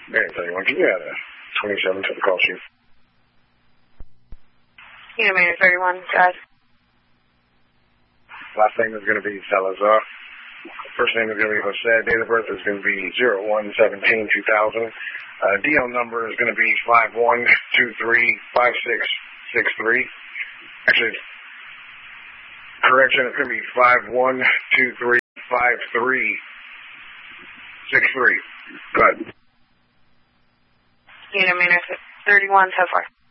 Man, 31, can you add a 27 to the call sheet? Unit Mayor 31, guys. Last name is going to be Salazar. First name is going to be Jose. Date of birth is going to be 01/17/2000. DL number is going to be 51235663. Actually, correction, it's going to be 51235363. Go ahead. Unit Mayor 31, so far.